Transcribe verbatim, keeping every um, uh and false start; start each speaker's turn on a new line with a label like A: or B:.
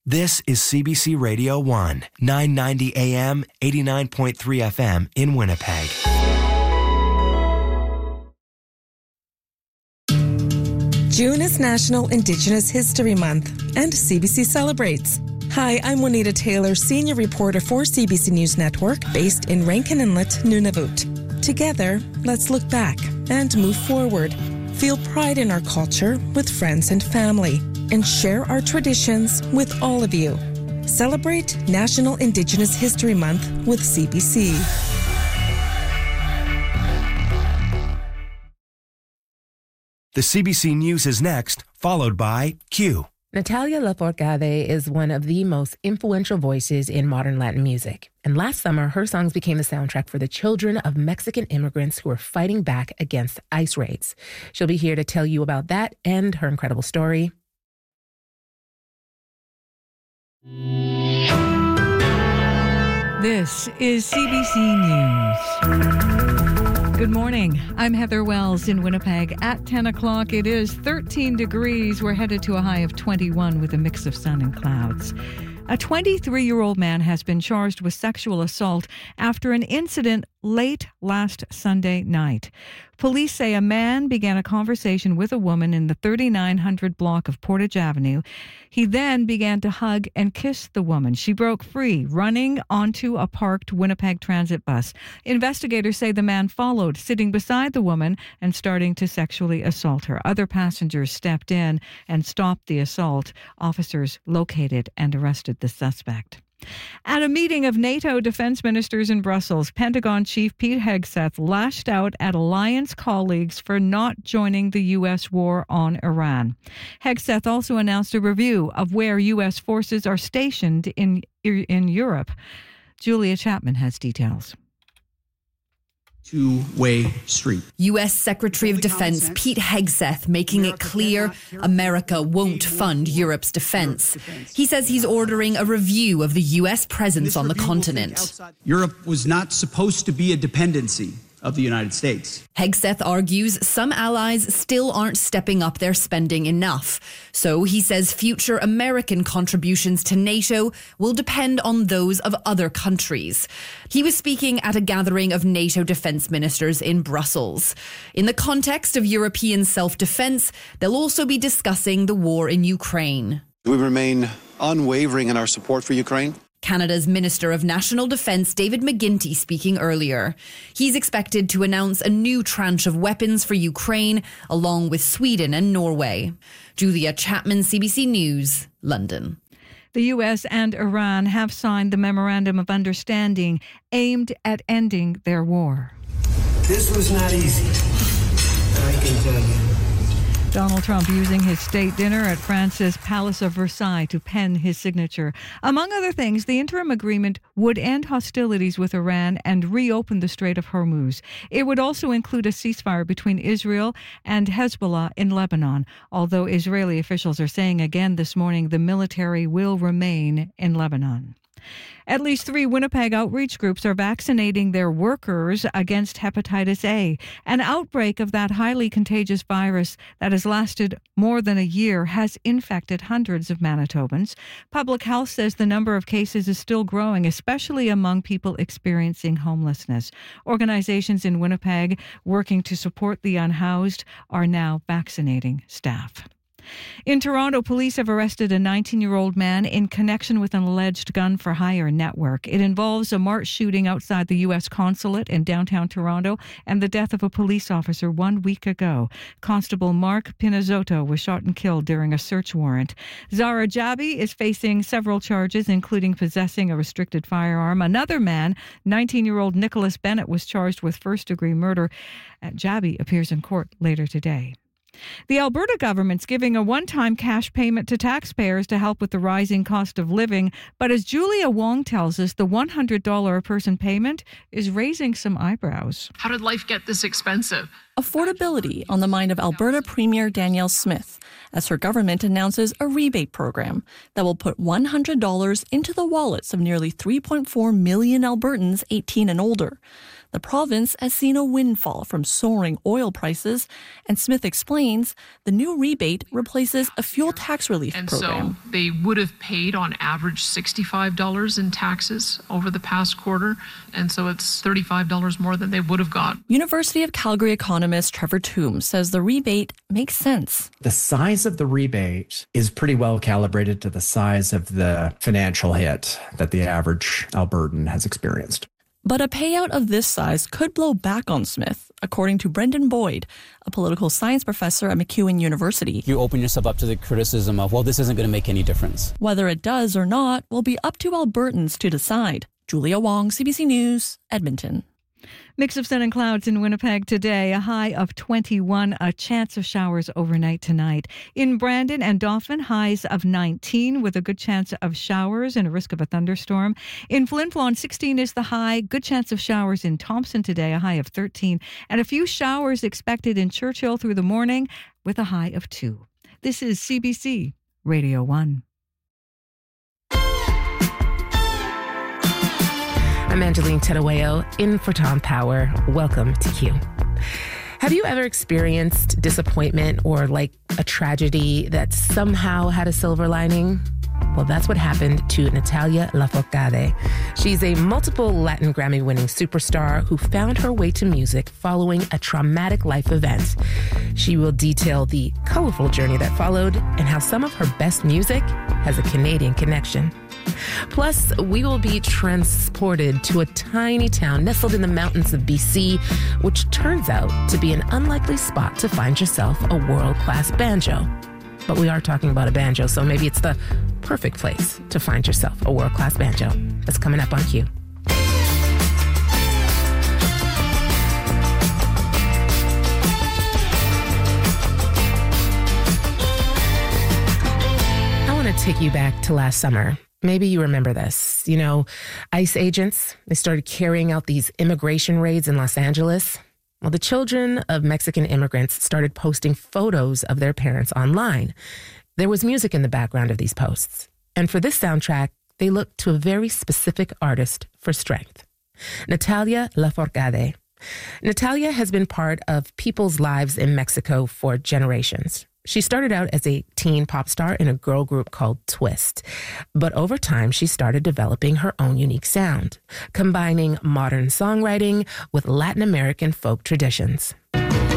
A: This is C B C Radio one, nine ninety A M, eighty-nine point three F M in Winnipeg.
B: June is National Indigenous History Month, and C B C celebrates. Hi, I'm Juanita Taylor, senior reporter for C B C News Network, based in Rankin Inlet, Nunavut. Together, let's look back and move forward. Feel pride in our culture with friends and family, and share our traditions with all of you. Celebrate National Indigenous History Month with C B C.
A: The C B C News is next, followed by Q.
C: Natalia Lafourcade is one of the most influential voices in modern Latin music. And last summer, her songs became the soundtrack for the children of Mexican immigrants who are fighting back against ICE raids. She'll be here to tell you about that and her incredible story.
D: This is C B C News. Good morning. I'm Heather Wells in Winnipeg. At ten o'clock, it is thirteen degrees. We're headed to a high of twenty-one with a mix of sun and clouds. A twenty-three-year-old man has been charged with sexual assault after an incident late last Sunday night. Police say a man began a conversation with a woman in the thirty-nine hundred block of Portage Avenue. He then began to hug and kiss the woman. She broke free, running onto a parked Winnipeg Transit bus. Investigators say the man followed, sitting beside the woman and starting to sexually assault her. Other passengers stepped in and stopped the assault. Officers located and arrested the suspect. At a meeting of NATO defense ministers in Brussels, Pentagon Chief Pete Hegseth lashed out at alliance colleagues for not joining the U S war on Iran. Hegseth also announced a review of where U S forces are stationed in, in Europe. Julia Chapman has details.
E: Two-way street.
F: U S Secretary of Defense Pete Hegseth making it clear America won't fund Europe's defense. He says he's ordering a review of the U S presence on the continent.
E: Europe was not supposed to be a dependency of the United States.
F: Hegseth argues some allies still aren't stepping up their spending enough. So he says future American contributions to NATO will depend on those of other countries. He was speaking at a gathering of NATO defense ministers in Brussels. In the context of European self-defense, they'll also be discussing the war in Ukraine.
G: We remain unwavering in our support for Ukraine.
F: Canada's Minister of National Defence, David McGuinty, speaking earlier. He's expected to announce a new tranche of weapons for Ukraine, along with Sweden and Norway. Julia Chapman, C B C News, London.
D: The U S and Iran have signed the Memorandum of Understanding aimed at ending their war.
H: This was not easy, I can tell you.
D: Donald Trump using his state dinner at France's Palace of Versailles to pen his signature. Among other things, the interim agreement would end hostilities with Iran and reopen the Strait of Hormuz. It would also include a ceasefire between Israel and Hezbollah in Lebanon, although Israeli officials are saying again this morning the military will remain in Lebanon. At least three Winnipeg outreach groups are vaccinating their workers against hepatitis A. An outbreak of that highly contagious virus that has lasted more than a year has infected hundreds of Manitobans. Public Health says the number of cases is still growing, especially among people experiencing homelessness. Organizations in Winnipeg working to support the unhoused are now vaccinating staff. In Toronto, police have arrested a nineteen-year-old man in connection with an alleged gun-for-hire network. It involves a March shooting outside the U S consulate in downtown Toronto and the death of a police officer one week ago. Constable Mark Pinazzotto was shot and killed during a search warrant. Zara Jabi is facing several charges, including possessing a restricted firearm. Another man, nineteen-year-old Nicholas Bennett, was charged with first-degree murder. Jabi appears in court later today. The Alberta government's giving a one-time cash payment to taxpayers to help with the rising cost of living. But as Julia Wong tells us, the one hundred dollars a person payment is raising some eyebrows.
I: How did life get this expensive?
J: Affordability on the mind of Alberta Premier Danielle Smith as her government announces a rebate program that will put one hundred dollars into the wallets of nearly three point four million Albertans eighteen and older. The province has seen a windfall from soaring oil prices, and Smith explains the new rebate replaces a fuel tax relief
I: and
J: program.
I: So they would have paid on average sixty-five dollars in taxes over the past quarter, and so it's thirty-five dollars more than they would have got.
J: University of Calgary economist Trevor Toombs says the rebate makes sense.
K: The size of the rebate is pretty well calibrated to the size of the financial hit that the average Albertan has experienced.
J: But a payout of this size could blow back on Smith, according to Brendan Boyd, a political science professor at MacEwan University.
L: You open yourself up to the criticism of, well, this isn't going to make any difference.
J: Whether it does or not will be up to Albertans to decide. Julia Wong, C B C News, Edmonton.
D: Mix of sun and clouds in Winnipeg today, a high of twenty-one, a chance of showers overnight tonight. In Brandon and Dauphin, highs of nineteen with a good chance of showers and a risk of a thunderstorm. In Flin Flon, sixteen is the high, good chance of showers in Thompson today, a high of thirteen, and a few showers expected in Churchill through the morning with a high of two. This is C B C Radio one.
C: I'm Angeline Tedaweo, in for Tom Power. Welcome to Q. Have you ever experienced disappointment or like a tragedy that somehow had a silver lining? Well, that's what happened to Natalia Lafourcade. She's a multiple Latin Grammy-winning superstar who found her way to music following a traumatic life event. She will detail the colorful journey that followed and how some of her best music has a Canadian connection. Plus, we will be transported to a tiny town nestled in the mountains of B C, which turns out to be an unlikely spot to find yourself a world-class banjo. But we are talking about a banjo, so maybe it's the perfect place to find yourself a world-class banjo. That's coming up on Q. I want to take you back to last summer. Maybe you remember this. You know, ICE agents, they started carrying out these immigration raids in Los Angeles. Well, the children of Mexican immigrants started posting photos of their parents online. There was music in the background of these posts. And for this soundtrack, they looked to a very specific artist for strength. Natalia Lafourcade. Natalia has been part of people's lives in Mexico for generations. She started out as a teen pop star in a girl group called Twist. But over time, she started developing her own unique sound, combining modern songwriting with Latin American folk traditions.